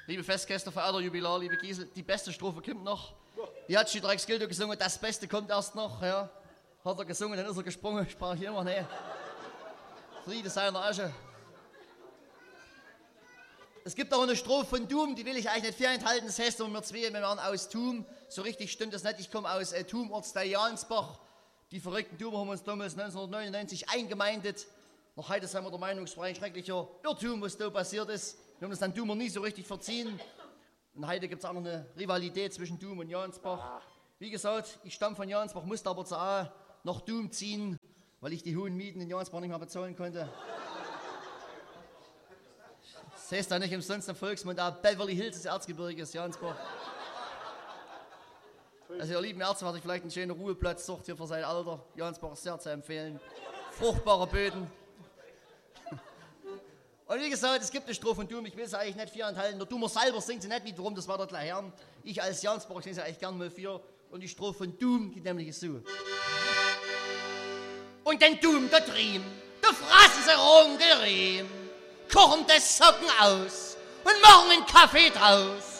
Liebe Festgäste, verehrter Jubilar, liebe Giesel, die beste Strophe kommt noch. Die hat Drecksgildo gesungen, das Beste kommt erst noch. Ja. Hat er gesungen, dann ist er gesprungen, sprach ich immer, nee. Friede seiner Asche. Es gibt auch eine Strophe von Doom, die will ich eigentlich nicht vorenthalten. Das heißt, wir zwei, wir waren aus Thum. So richtig stimmt das nicht. Ich komme aus Thum, Ortsteil Jansbach. Die verrückten Thumer haben uns damals 1999 eingemeindet. Noch heute sind wir der Meinung, es war ein schrecklicher Irrtum, was da passiert ist. Wir haben das dann Thumer nie so richtig verziehen. Und heute gibt es auch noch eine Rivalität zwischen Thum und Jansbach. Wie gesagt, ich stamme von Jansbach, musste aber zur A nach Thum ziehen, weil ich die hohen Mieten in Jansbach nicht mehr bezahlen konnte. Das heißt da nicht umsonst im Volksmund, Beverly Hills des Erzgebirges, Jansbach. Also ihr lieben Ärzte, hatte ich vielleicht einen schönen Ruheplatz, sucht hier für sein Alter. Jansbach ist sehr zu empfehlen. Fruchtbare Böden. Und wie gesagt, es gibt eine Strophe von Doom, ich will es eigentlich nicht viel enthalten. Der Doomer selber singt sie nicht wiederum, das war der gleich Herrn. Ich als Jansbach singe sie eigentlich gern mal für. Und die Strophe von Doom geht nämlich so. Und den Doom, der Dream, der fraßen sie rum, der Riem, kochen des Socken aus und machen einen Kaffee draus.